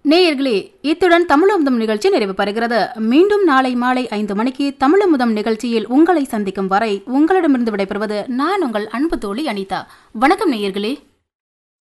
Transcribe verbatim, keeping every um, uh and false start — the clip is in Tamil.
நேயர்களே, இத்துடன் தமிழமுதம் நிகழ்ச்சி நிறைவு பெறுகிறது. மீண்டும் நாளை மாலை ஐந்து மணிக்கு தமிழமுதம் நிகழ்ச்சியில் உங்களை சந்திக்கும் வரை உங்களிடமிருந்து விடைபெறுவது நான் உங்கள் அன்பு தோழி அனிதா. வணக்கம் நேயர்களே.